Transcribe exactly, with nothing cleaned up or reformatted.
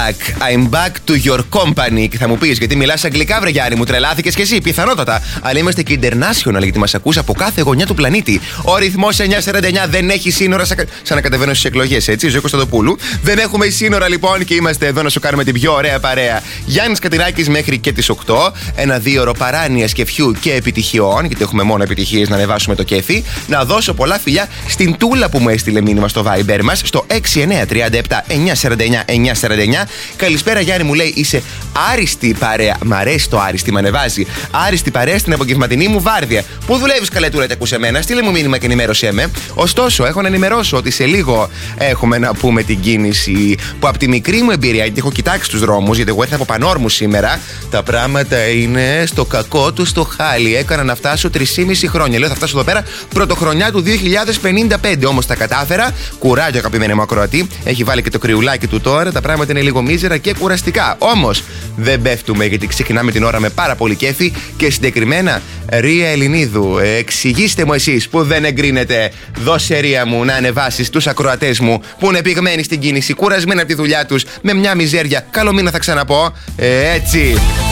back. I'm back to your company. Και θα μου πεις, γιατί μιλάς αγγλικά, βρε Γιάννη μου, τρελάθηκες κι εσύ. Πιθανότατα. Αλλά είμαστε και international, γιατί μας ακούς από κάθε γωνιά του πλανήτη. Ο ρυθμός εννιακόσια σαράντα εννιά δεν έχει σύνορα. Σαν να κατεβαίνω στις εκλογές, έτσι. Ζωή Κωνσταντοπούλου. Δεν έχουμε σύνορα, λοιπόν, και είμαστε εδώ να σου κάνουμε την πιο ωραία παρέα. Γιάννης Κατηράκης μέχρι και τις οκτώ. Ένα δύο ώρο παράνοιας και φιού και επιτυχιών, γιατί έχουμε μόνο επιτυχίες να ανεβάσουμε το κέφι. Να δώσω πολλά φιλιά στην Τούλα που μου έστειλε μήνυμα στο Viber μας, στο έξι εννιά τρία επτά εννιά σαράντα εννιά εννιά σαράντα εννιά. Καλησπέρα Γιάννη, μου λέει, είσαι άριστη παρέα. Μ' αρέσει το άριστη, μ' ανεβάζει. Άριστη παρέα στην απογευματινή μου βάρδια. Πού δουλεύεις, καλέ Τούλα, και ακούς εμένα? Στείλε μου μήνυμα και ενημέρωσέ με. Ωστόσο, έχω να ενημερώσω ότι σε λίγο έχουμε να πούμε την κίνηση που από τη μικρή μου εμπειρία, γιατί έχω κοιτάξει τους δρόμους, γιατί εγώ ήρθα από Πανόρμου σήμερα, τα πράγματα είναι στο κακό του στο χάλι. Έκανα να φτάσω τρία και μισό χρόνια. Λέω θα φτάσω εδώ πέρα πρωτοχρονιά του δύο χιλιάδες πενήντα πέντε. Όμως τα κατάφερα. Κουράγιο, αγαπημένη μου ακροατή. Έχει βάλει και το κρυουλάκι του τώρα. Τα πράγματα είναι λίγο μίζερα και κουραστικά. Όμως δεν πέφτουμε, γιατί ξεκινάμε την ώρα με πάρα πολύ κέφι και συγκεκριμένα Ρία Ελληνίδου. Εξηγήστε μου εσείς που δεν εγκρίνετε. Δώσε Ρία μου να ανεβάσεις τους ακροατές μου που είναι πυγμένοι στην κίνηση, κουρασμένοι από τη δουλειά τους, με μια μιζέρια. Καλό μήνα θα ξαναπώ. Ε, έτσι.